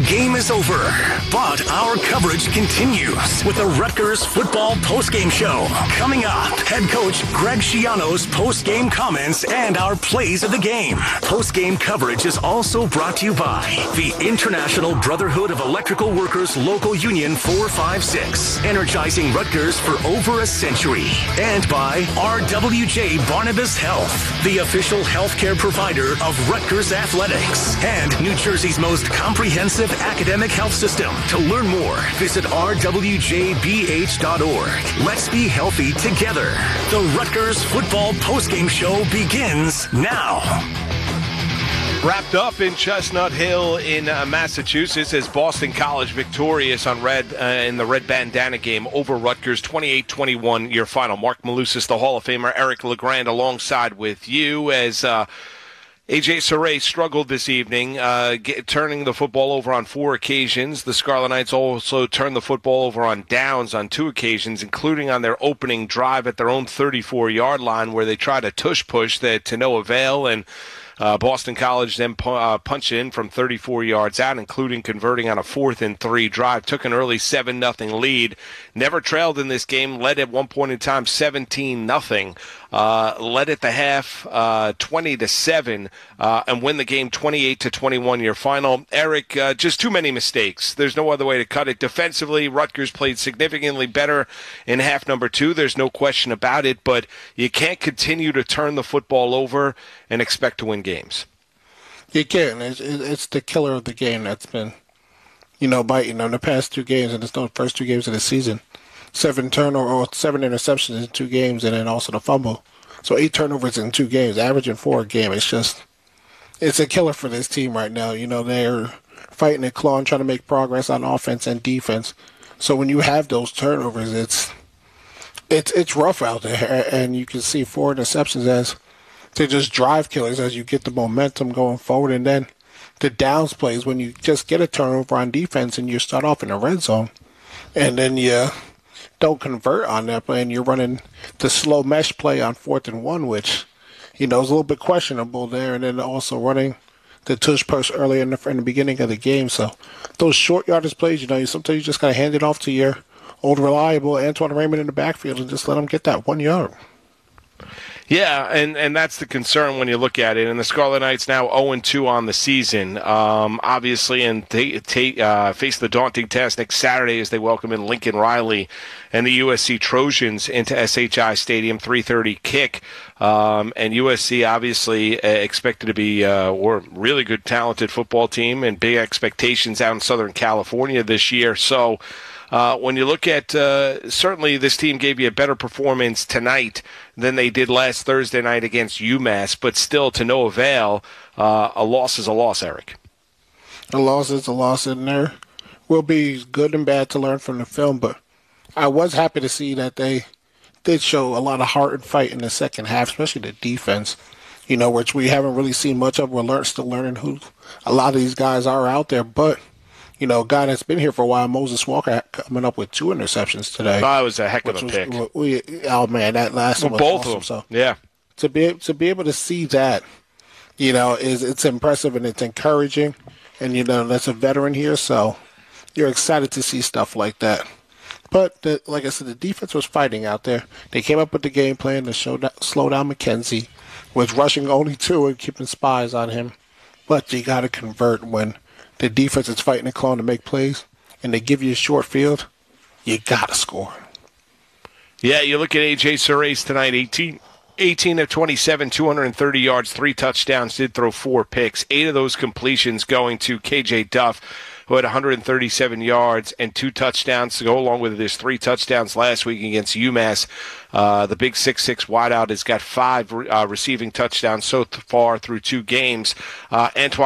game is over, but our coverage continues with the Rutgers football postgame show. Coming up, head coach Greg Schiano's postgame comments and our plays of the game. Postgame coverage is also brought to you by the International Brotherhood of Electrical Workers Local Union 456, energizing Rutgers for over a century. And by RWJ Barnabas Health, the official healthcare provider of Rutgers Athletics and New Jersey's most comprehensive academic health system. To learn more, visit rwjbh.org. Let's be healthy together. The Rutgers football postgame show begins now. Wrapped up in Chestnut Hill in Massachusetts as Boston College victorious on in the Red Bandana game over Rutgers, 28-21 your final. Mark Malusis, the Hall of Famer, Eric LeGrand alongside with you as A.J. Saray struggled this evening, turning the football over on 4 occasions. The Scarlet Knights also turned the football over on downs on 2 occasions, including on their opening drive at their own 34-yard line where they tried a tush-push that to no avail, and Boston College then punched in from 34 yards out, including converting on a 4th and 3 drive. Took an early 7-0 lead. Never trailed in this game. Led at one point in time 17-0. Led at the half 20-7 and win the game 28-21 your final. Eric, just too many mistakes. There's no other way to cut it. Defensively, Rutgers played significantly better in half number 2. There's no question about it, but you can't continue to turn the football over and expect to win games. You can't. It's the killer of the game that's been, biting on the past 2 games, and it's the first 2 games of the season. 7 interceptions in 2 games, and then also the fumble. So 8 turnovers in 2 games, averaging 4 a game. It's a killer for this team right now. They're fighting and clawing, trying to make progress on offense and defense. So when you have those turnovers, it's rough out there, and you can see 4 interceptions as to just drive killers as you get the momentum going forward, and then the downs plays when you just get a turnover on defense and you start off in the red zone, and then you don't convert on that play, and you're running the slow mesh play on 4th and 1, which, is a little bit questionable there, and then also running the tush push early in the beginning of the game. So those short yardage plays, sometimes you just got to hand it off to your old reliable Antoine Raymond in the backfield and just let him get that 1 yard. Yeah, and that's the concern when you look at it. And the Scarlet Knights now 0-2 on the season, obviously, and face the daunting task next Saturday as they welcome in Lincoln Riley and the USC Trojans into SHI Stadium, 3:30 kick. And USC obviously expected to be a really good, talented football team and big expectations out in Southern California this year. So when you look at, certainly this team gave you a better performance tonight than they did last Thursday night against UMass, but still to no avail. A loss is a loss, Eric. A loss is a loss, and there will be good and bad to learn from the film, but I was happy to see that they did show a lot of heart and fight in the second half, especially the defense, which we haven't really seen much of. We're still learning who a lot of these guys are out there, but a guy that's been here for a while, Moses Walker, coming up with 2 interceptions today. That was a heck of a pick. That last one was both awesome. Of them. So yeah, to be able to see that, it's impressive and it's encouraging, and that's a veteran here, so you're excited to see stuff like that. But like I said, the defense was fighting out there. They came up with the game plan to slow down McKenzie, was rushing only 2 and keeping spies on him. But you got to convert when the defense is fighting and clawing to make plays, and they give you a short field, you got to score. Yeah, you look at A.J. Saray tonight, 18 of 27, 230 yards, 3 touchdowns, did throw 4 picks, 8 of those completions going to K.J. Duff, who had 137 yards and 2 touchdowns to go along with his 3 touchdowns last week against UMass. The big 6'6" wideout has got 5 receiving touchdowns so far through 2 games. Antoine